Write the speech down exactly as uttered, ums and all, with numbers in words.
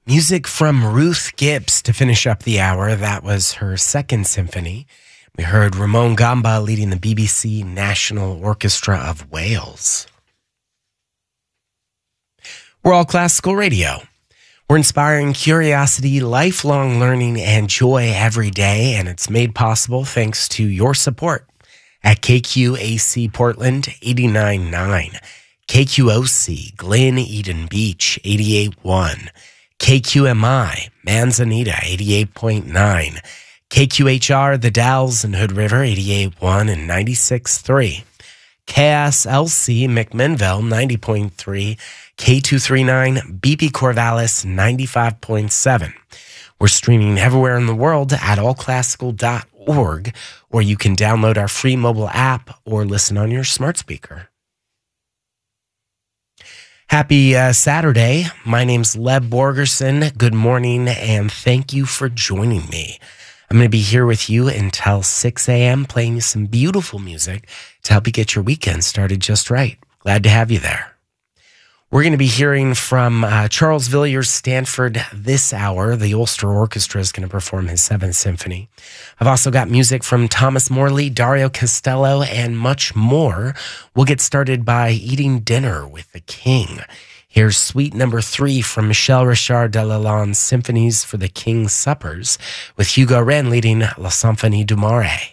Music from Ruth Gibbs to finish up the hour. That was her second symphony. We heard Ramon Gamba leading the B B C National Orchestra of Wales. We're All Classical Radio. We're inspiring curiosity, lifelong learning, and joy every day, and it's made possible thanks to your support at K Q A C Portland eighty-nine point nine, K Q O C Glen Eden Beach eighty-eight point one, K Q M I Manzanita eighty-eight point nine, K Q H R The Dalles and Hood River eighty-eight point one and ninety-six point three, K S L C McMinnville ninety point three, K two thirty-nine B P Corvallis ninety-five point seven. We're streaming everywhere in the world at all classical dot org, or you can download our free mobile app or listen on your smart speaker. Happy uh, Saturday. My name's Leb Borgerson. Good morning, and thank you for joining me. I'm going to be here with you until six a.m. playing you some beautiful music to help you get your weekend started just right. Glad to have you there. We're going to be hearing from uh, Charles Villiers Stanford this hour. The Ulster Orchestra is going to perform his Seventh Symphony. I've also got music from Thomas Morley, Dario Costello, and much more. We'll get started by eating dinner with the King. Here's Suite Number Three from Michel Richard de Lalande's Symphonies for the King's Suppers, with Hugo Wren leading La Symphonie du Marais.